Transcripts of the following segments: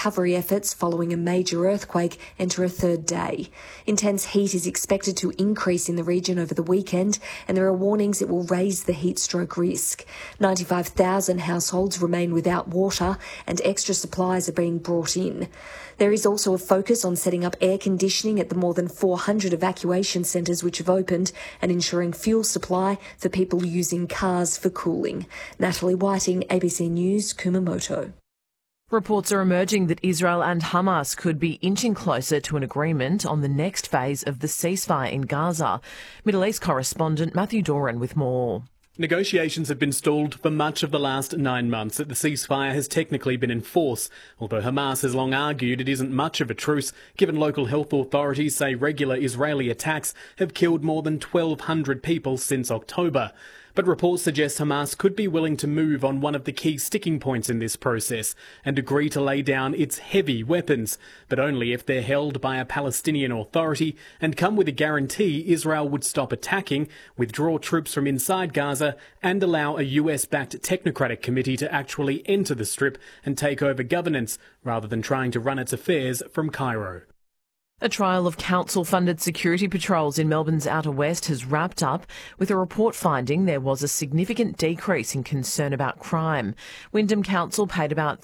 recovery efforts following a major earthquake enter a third day. Intense heat is expected to increase in the region over the weekend, and there are warnings it will raise the heat stroke risk. 95,000 households remain without water, and extra supplies are being brought in. There is also a focus on setting up air conditioning at the more than 400 evacuation centres which have opened, and ensuring fuel supply for people using cars for cooling. Natalie Whiting, ABC News, Kumamoto. Reports are emerging that Israel and Hamas could be inching closer to an agreement on the next phase of the ceasefire in Gaza. Middle East correspondent Matthew Doran with more. Negotiations have been stalled for much of the last 9 months that the ceasefire has technically been in force, although Hamas has long argued it isn't much of a truce, given local health authorities say regular Israeli attacks have killed more than 1,200 people since October. But reports suggest Hamas could be willing to move on one of the key sticking points in this process and agree to lay down its heavy weapons, but only if they're held by a Palestinian authority and come with a guarantee Israel would stop attacking, withdraw troops from inside Gaza and allow a US-backed technocratic committee to actually enter the Strip and take over governance, rather than trying to run its affairs from Cairo. A trial of council-funded security patrols in Melbourne's Outer West has wrapped up, with a report finding there was a significant decrease in concern about crime. Wyndham Council paid about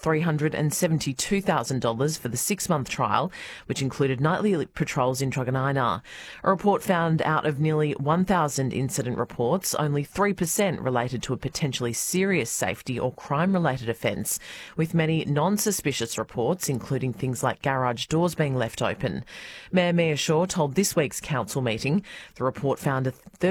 $372,000 for the 6-month trial, which included nightly patrols in Truganina. A report found out of nearly 1,000 incident reports, only 3% related to a potentially serious safety or crime-related offence, with many non-suspicious reports, including things like garage doors being left open. Mayor Mia Shaw told this week's council meeting the report found a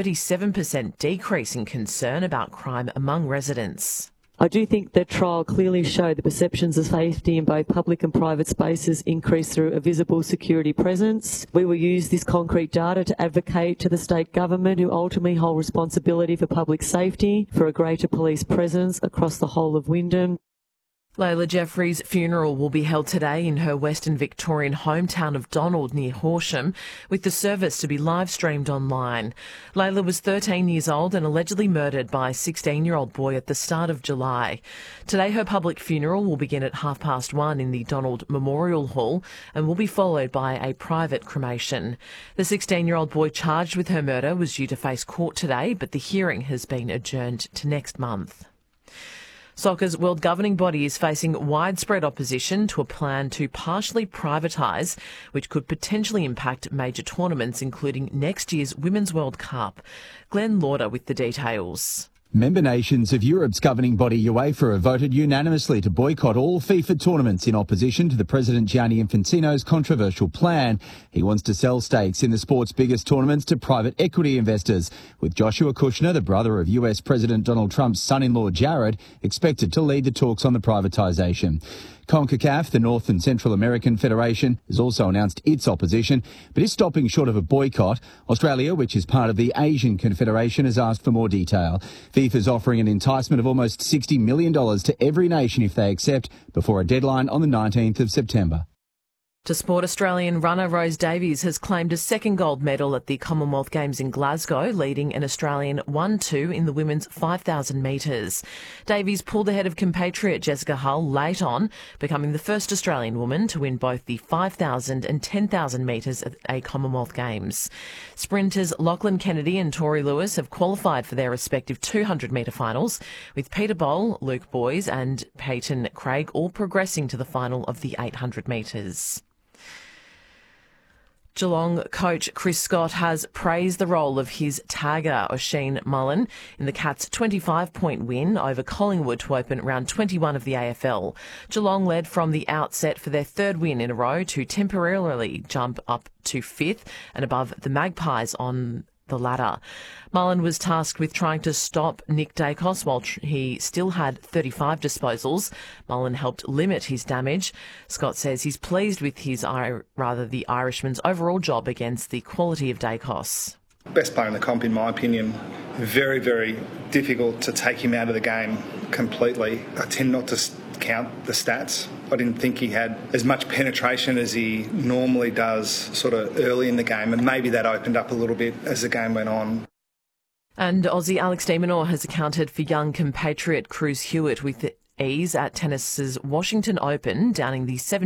37% decrease in concern about crime among residents. I do think the trial clearly showed the perceptions of safety in both public and private spaces increased through a visible security presence. We will use this concrete data to advocate to the state government, who ultimately hold responsibility for public safety, for a greater police presence across the whole of Wyndham. Layla Jeffries' funeral will be held today in her Western Victorian hometown of Donald near Horsham, with the service to be live-streamed online. Layla was 13 years old and allegedly murdered by a 16-year-old boy at the start of July. Today her public funeral will begin at 1:30 in the Donald Memorial Hall and will be followed by a private cremation. The 16-year-old boy charged with her murder was due to face court today, but the hearing has been adjourned to next month. Soccer's world governing body is facing widespread opposition to a plan to partially privatise, which could potentially impact major tournaments, including next year's Women's World Cup. Glenn Lauder with the details. Member nations of Europe's governing body UEFA have voted unanimously to boycott all FIFA tournaments in opposition to the President Gianni Infantino's controversial plan. He wants to sell stakes in the sport's biggest tournaments to private equity investors, with Joshua Kushner, the brother of US President Donald Trump's son-in-law Jared, expected to lead the talks on the privatisation. CONCACAF, the North and Central American Federation, has also announced its opposition, but is stopping short of a boycott. Australia, which is part of the Asian Confederation, has asked for more detail. FIFA's offering an enticement of almost $60 million to every nation if they accept, before a deadline on the 19th of September. To sport, Australian runner Rose Davies has claimed a second gold medal at the Commonwealth Games in Glasgow, leading an Australian 1-2 in the women's 5,000 metres. Davies pulled ahead of compatriot Jessica Hull late on, becoming the first Australian woman to win both the 5,000 and 10,000 metres at a Commonwealth Games. Sprinters Lachlan Kennedy and Tori Lewis have qualified for their respective 200-metre finals, with Peter Boll, Luke Boys and Peyton Craig all progressing to the final of the 800 metres. Geelong coach Chris Scott has praised the role of his tagger, Oisin Mullen, in the Cats' 25-point win over Collingwood to open round 21 of the AFL. Geelong led from the outset for their third win in a row to temporarily jump up to fifth and above the Magpies on the ladder. Mullen was tasked with trying to stop Nick Dacos while he still had 35 disposals. Mullen helped limit his damage. Scott says he's pleased with the Irishman's overall job against the quality of Dacos. Best player in the comp, in my opinion. Very, very difficult to take him out of the game completely. I tend not to count the stats. I didn't think he had as much penetration as he normally does sort of early in the game, and maybe that opened up a little bit as the game went on. And Aussie Alex de Minaur has accounted for young compatriot Cruz Hewitt with ease at tennis's Washington Open, downing the